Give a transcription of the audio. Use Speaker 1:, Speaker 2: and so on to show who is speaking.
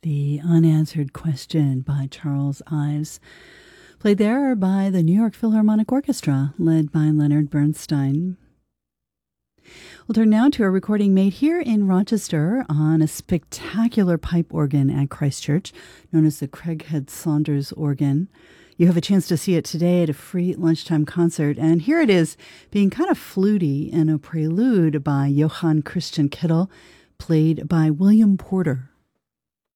Speaker 1: The Unanswered Question by Charles Ives, played there by the New York Philharmonic Orchestra, led by Leonard Bernstein. We'll turn now to a recording made here in Rochester on a spectacular pipe organ at Christ Church, known as the Craighead Saunders organ. You have a chance to see it today at a free lunchtime concert, and here it is, being kind of fluty in a prelude by Johann Christian Kittel, played by William Porter.